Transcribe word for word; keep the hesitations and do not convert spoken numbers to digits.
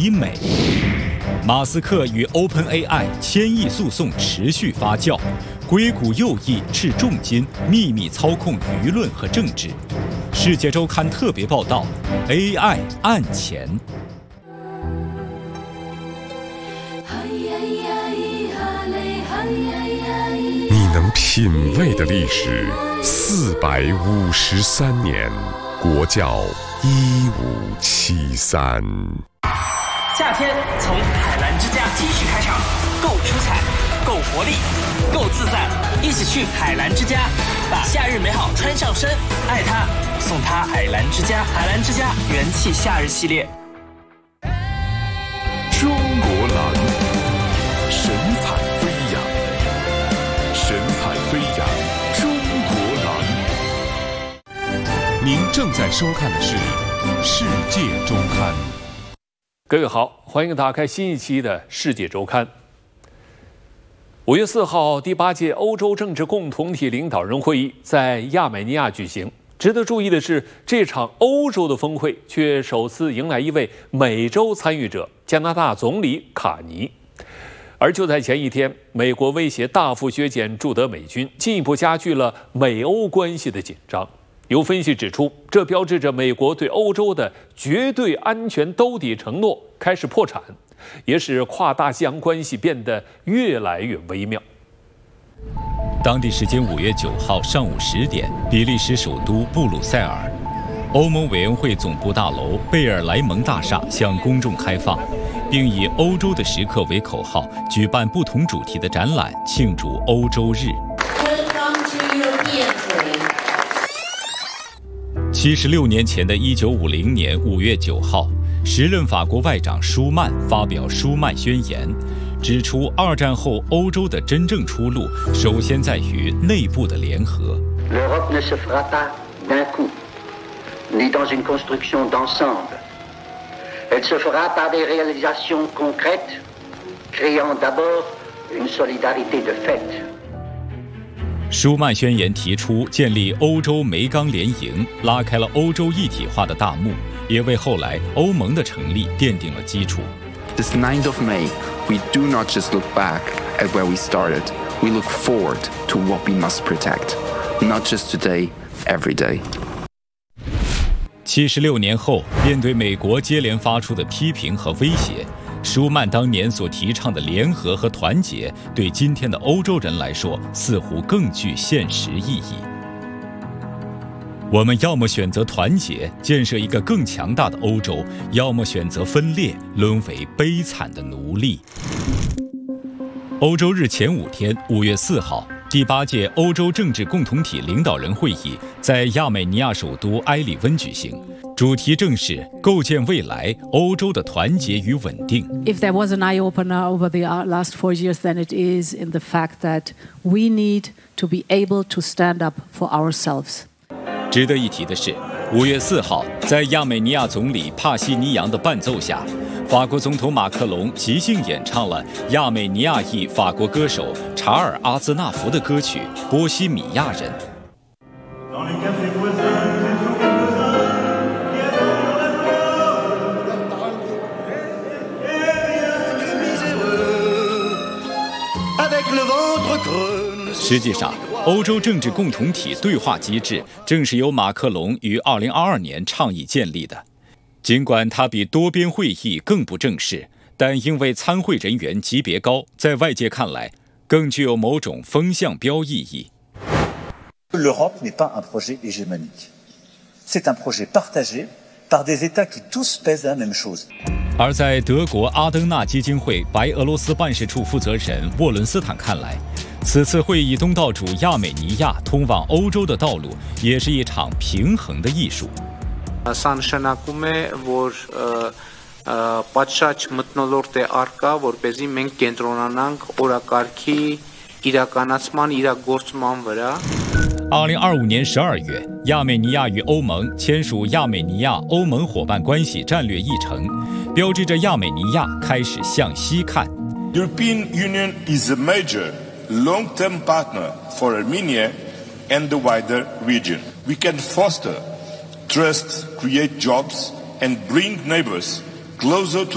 以美。马斯克与 OpenAI 千亿诉讼持续发酵，硅谷右翼斥重金秘密操控舆论和政治。世界周刊特别报道 ：A I 案前。 你能品味的历史，四百五十三年，国教一五七三。 夏天从海澜之家 T 恤开场，够出彩，够活力，够自在，一起去海澜之家，把夏日美好穿上身，爱它，送它海澜之家。海澜之家元气夏日系列。 中国蓝，神采飞扬，神采飞扬，中国蓝。您正在收看的是《世界周刊》。 各位好，欢迎打开新一期的《世界周刊》。五月四号，第八届欧洲政治共同体领导人会议在亚美尼亚举行。值得注意的是，这场欧洲的峰会却首次迎来一位美洲参与者——加拿大总理卡尼。而就在前一天，美国威胁大幅削减驻德美军，进一步加剧了美欧关系的紧张。有分析指出，这标志着美国对欧洲的绝对安全兜底承诺开始破产，也使跨大西洋关系变得越来越微妙。 当地时间五月九号上午十点，比利时首都布鲁塞尔，欧盟委员会总部大楼贝尔莱蒙大厦向公众开放，并以“欧洲的时刻”为口号，举办不同主题的展览，庆祝欧洲日。七十六年前的一九五零年五月九号，时任法国外长舒曼发表舒曼宣言，指出二战后欧洲的真正出路，首先在于内部的联合。 L'Europe ne se fera pas d'un coup, ni dans une construction d'ensemble. Elle se fera par des réalisations concrètes, créant d'abord une solidarité de fait. 舒曼宣言提出建立欧洲煤钢联营，拉开了欧洲一体化的大幕，也为后来欧盟的成立奠定了基础。 This ninth of May, we do not just look back at where we started. We look forward to what we must protect, not just today, every day. 七十六年后，面对美国接连发出的批评和威胁，舒曼当年所提倡的联合和团结，对今天的欧洲人来说，似乎更具现实意义。我们要么选择团结，建设一个更强大的欧洲，要么选择分裂，沦为悲惨的奴隶。欧洲日前五天，五月四号，第八届欧洲政治共同体领导人会议在亚美尼亚首都埃里温举行。主题正是构建未来欧洲的团结与稳定。 If there was an eye-opener over the last four years, then it is in the fact that we need to be able to stand up for ourselves. 值得一提的是，五月四号，在亚美尼亚总理帕西尼扬的伴奏下，法国总统马克龙即兴演唱了亚美尼亚裔法国歌手查尔阿兹纳福的歌曲《波西米亚人》。实际上，欧洲政治共同体对话机制正是由马克龙于二零二二年倡议建立的。尽管它比多边会议更不正式，但因为参会人员级别高，在外界看来更具有某种风向标意义。 L'Europe n'est pas un projet hégémonique. C'est un projet partagé par des États qui tous pèsent la même chose. 而在德国阿登纳基金会白俄罗斯办事处负责人沃伦斯坦看来，此次会议东道主亚美尼亚通往欧洲的道路，也是一场平衡的艺术。 Սանշանակում է, որ պատշաճ մթնոլորտ է առկա, որպեսզի մենք կենտրոնանանք օրակարգի իրականացման իրագործման վրա。 二零二五年十二月，亚美尼亚与欧盟签署亚美尼亚欧盟伙伴关系战略议程，标志着亚美尼亚开始向西看。 European Union is a major long-term partner for Armenia and the wider region. We can foster trust, create jobs, and bring neighbors closer to